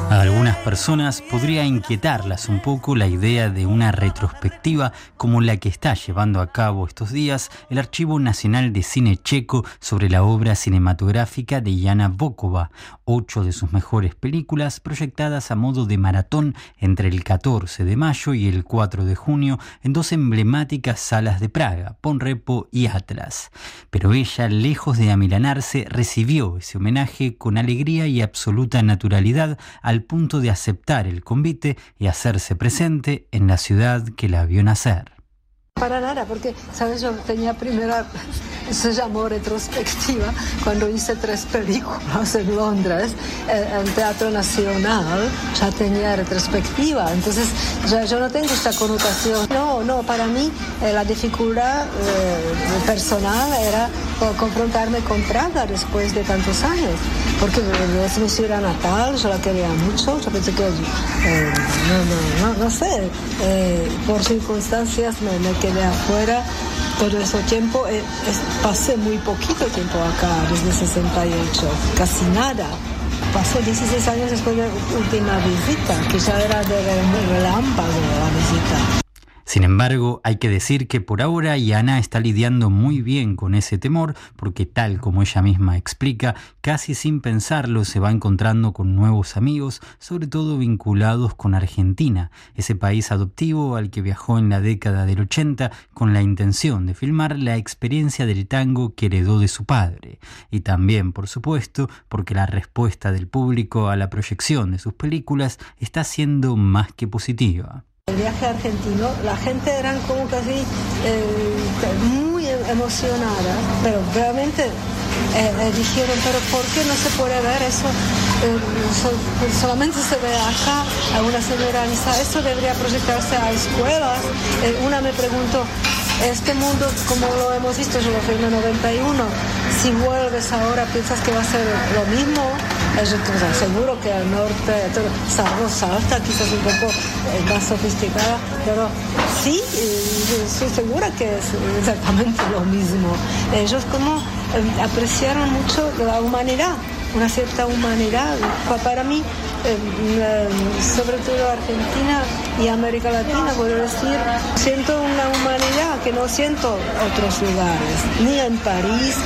A algunas personas podría inquietarlas un poco la idea de una retrospectiva como la que está llevando a cabo estos días el Archivo Nacional de Cine Checo sobre la obra cinematográfica de Jana Bokova, 8 de sus mejores películas proyectadas a modo de maratón entre el 14 de mayo y el 4 de junio en dos emblemáticas salas de Praga, Ponrepo y Atlas. Pero ella, lejos de amilanarse, recibió ese homenaje con alegría y absoluta naturalidad al punto de aceptar el convite y hacerse presente en la ciudad que la vio nacer. Para nada, porque, ¿sabes? Yo tenía se llamó retrospectiva, cuando hice 3 películas en Londres, el Teatro Nacional ya tenía retrospectiva, entonces yo no tengo esta connotación. No, para mí la dificultad personal era confrontarme con Praga después de tantos años, porque es mi ciudad natal, yo la quería mucho, yo pensé que, no sé, por circunstancias me quedé afuera todo ese tiempo. Pasé muy poquito tiempo acá, desde 68, casi nada. Pasó 16 años después de la última visita, que ya era de relámpago la visita. Sin embargo, hay que decir que por ahora Jana está lidiando muy bien con ese temor, porque tal como ella misma explica, casi sin pensarlo se va encontrando con nuevos amigos, sobre todo vinculados con Argentina, ese país adoptivo al que viajó en la década del 80 con la intención de filmar la experiencia del tango que heredó de su padre. Y también, por supuesto, porque la respuesta del público a la proyección de sus películas está siendo más que positiva. El viaje argentino, la gente eran como casi muy emocionada, pero realmente dijeron, pero ¿por qué no se puede ver eso? Solamente se ve acá. A una señora dice, esto debería proyectarse a escuelas. Una me preguntó, este mundo como lo hemos visto, yo lo filmé en 91, si vuelves ahora, ¿piensas que va a ser lo mismo? Yo seguro que al norte, salvo Salta, quizás un poco más sofisticada, pero sí, estoy segura que es exactamente lo mismo. Ellos como apreciaron mucho la humanidad, una cierta humanidad. Para mí, sobre todo Argentina y América Latina, puedo decir, siento una humanidad que no siento en otros lugares, ni en París,